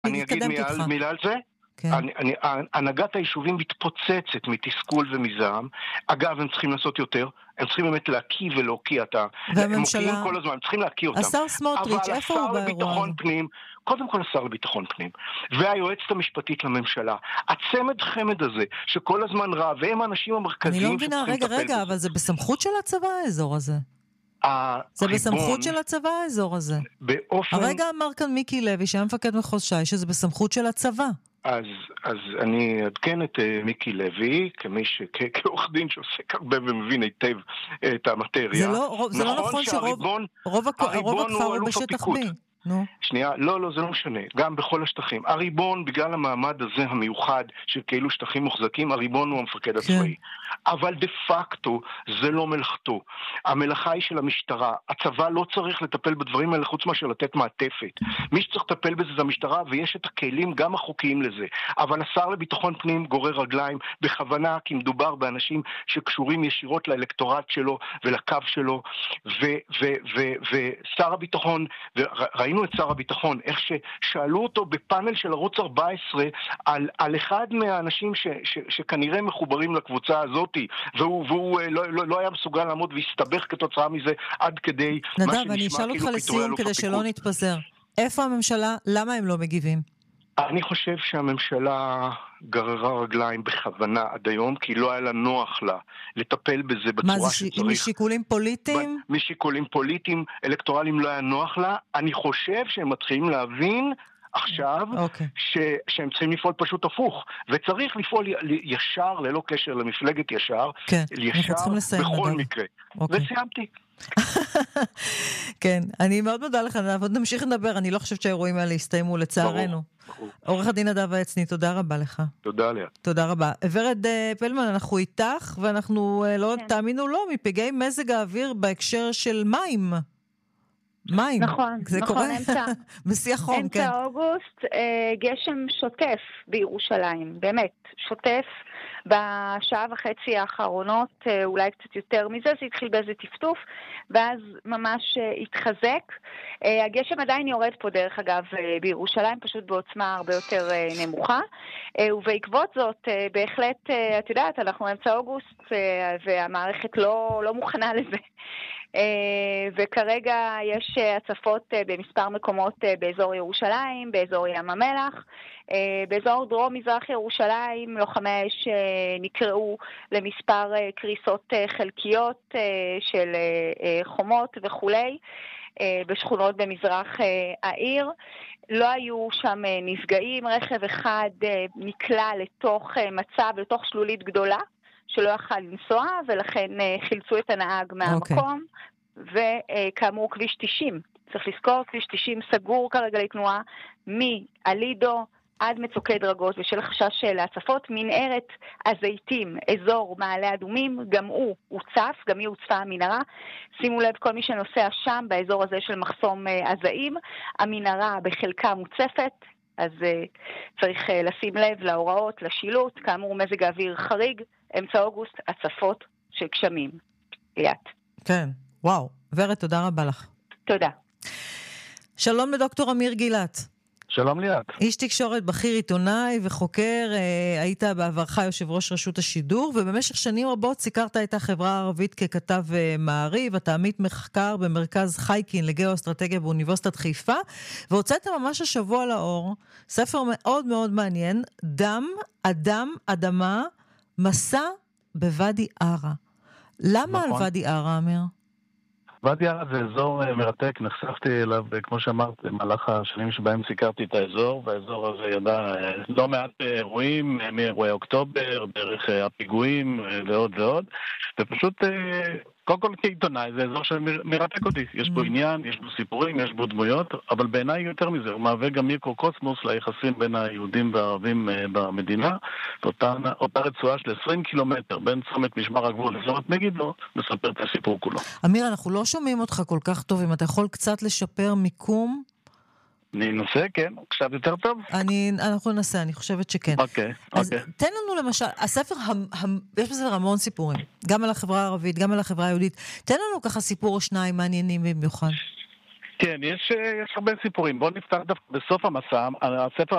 אני אגיד מילה על זה. כן. הנהגת היישובים מתפוצצת מתסכול ומזעם. אגב, הם צריכים לעשות יותר. הם צריכים באמת להקיא ולהוקיע אותה. הם מוקיעים כל הזמן, הם צריכים להקיא אותם. השר סמוטריץ', איפה הוא באירוע הזה? קודם כל השר לביטחון פנים, והיועצת המשפטית לממשלה, הצמד חמד הזה, שכל הזמן רע, והם האנשים המרכזיים. אני לא מבינה, רגע, אבל זה בסמכות של הצבא האזור הזה. זה בסמכות של הצבא האזור הזה. הרגע אמר כאן מיקי לוי, שהיה מפקד מחוז ש"י, שזה בסמכות של הצבא. אז אני אדכן את מיקי לוי, כעורך דין שעוסק הרבה ומבין היטב את המטריה. זה לא נכון שרוב הכפר הוא בשטח B. שנייה, לא, זה לא משנה. גם בכל השטחים. הריבון, בגלל המעמד הזה המיוחד של כאילו שטחים מוחזקים, הריבון הוא המפקד הצבאי. אבל דה פקטו זה לא מלאכתו. המלאכה היא של המשטרה. הצבא לא צריך לטפל בדברים האלה חוץ מאשר לתת מעטפת. מי שצריך לטפל בזה זה המשטרה, ויש את הכלים גם החוקיים לזה. אבל השר לביטחון פנים גורר רגליים בכוונה, כי מדובר באנשים שקשורים ישירות לאלקטורט שלו ולקו שלו, ושר הביטחון, ראינו את שר הביטחון, איך ששאלו אותו בפאנל של ערוץ 14 על אחד מהאנשים שכנראה מחוברים לקבוצה הזאת, והוא לא היה מסוגל לעמוד והסתבך כתוצאה מזה עד כדי נדב, אני אשאל אותך לסיום כדי שלא נתפזר. איפה הממשלה? למה הם לא מגיבים? אני חושב שהממשלה גררה רגליים בכוונה עד היום, כי לא היה לה נוח לה לטפל בזה בצורה שצריך. מה זה, משיקולים פוליטיים? משיקולים פוליטיים, אלקטורליים לא היה נוח לה. אני חושב שהם מתחילים להבין עכשיו שהם צריכים לפעול פשוט הפוך, וצריך לפעול ישר, ללא קשר למפלגת ישר, ישר בכל מקרה. וסיימתי. כן, אני מאוד מודה לך, נמשיך לדבר, אני לא חושבת שהאירועים האלה יסתיימו לצערנו. עורך הדין נדב העצני, תודה רבה לך. תודה ליה. תודה רבה. ורד פלמן, אנחנו איתך, ואנחנו לא תאמינו לא, מפגעי מזג האוויר בהקשר של מים. נכון, זה קורה בשיא החום, כן. אמצע אוגוסט, גשם שוטף בירושלים, באמת, שוטף בשעה וחצי האחרונות, אולי קצת יותר מזה, זה התחיל באיזה טפטוף, ואז ממש התחזק. הגשם עדיין יורד פה דרך אגב בירושלים, פשוט בעוצמה הרבה יותר נמוכה, ובעקבות זאת, בהחלט, את יודעת, אנחנו אמצע אוגוסט, והמערכת לא מוכנה לזה. וכרגע יש הצפות במספר מקומות באזור ירושלים, באזור ים המלח, באזור דרום מזרח ירושלים לוחמי האש נקראו למספר קריסות חלקיות של חומות וכולי בשכונות במזרח העיר. לא היו שם נפגעים, רכב אחד נקלע לתוך לתוך שלולית גדולה שלא יכל לנסוע, ולכן חילצו את הנהג מהמקום, וכאמור כביש 90. צריך לזכור, כביש 90 סגור כרגע לתנועה מאלידו עד מצוקי דרגות, ושל חשש להצפות. מנהרת הזיתים, אזור מעלה אדומים, גם הוא הוצף, גם היא הוצפה המנהרה. שימו לב כל מי שנוסע שם, באזור הזה של מחסום הזעים, המנהרה בחלקה מוצפת, אז צריך לשים לב להוראות, לשילוט, כאמור מזג האוויר חריג, אמצע אוגוסט, הצפות של גשמים. ליאת. כן, וואו. ורד, תודה רבה לך. תודה. שלום לדוקטור אמיר גילת. שלום ליאת. איש תקשורת בכיר, עיתונאי וחוקר, היית בעברך יושב ראש רשות השידור, ובמשך שנים רבות סיקרת את החברה הערבית ככתב מעריב, אתה עמית מחקר במרכז חייקין לגאו-אסטרטגיה באוניברסיטת חיפה, והוצאת ממש השבוע לאור, ספר מאוד מאוד מעניין, דם, אדם, אדמה, מסע בוואדי ערה. למה על וואדי ערה, אמיר? וואדי ערה זה אזור מרתק, נחשפתי אליו, כמו שאמרת, במהלך השנים שבהם סיקרתי את האזור, והאזור הזה ידע לא מעט אירועים, מאירועי אוקטובר, דרך הפיגועים ועוד ועוד, ופשוט, קודם כל כעיתונאי, זה אזור שמרתק אותי, יש בו עניין, יש בו סיפורים, יש בו דמויות, אבל בעיניי יותר מזה, הוא מהווה גם מיקרוקוסמוס ליחסים בין היהודים והערבים במדינה, אותה רצועה של 20 קילומטר בין צומת משמר הגבול לזורת מגידו, מספר את הסיפור כולו. אמיר, אנחנו לא שומעים אותך כל כך טוב, אם אתה יכול קצת לשפר מיקום? אני אנסה, כן, עכשיו יותר טוב? אנחנו ננסה, אני חושבת שכן. אוקיי. אז תן לנו למשל, הספר, יש בספר המון סיפורים, גם על החברה הערבית, גם על החברה היהודית. תן לנו ככה סיפור או שניים מעניינים במיוחד. כן, יש הרבה סיפורים. בואו נפתח דווקא בסוף המסע. הספר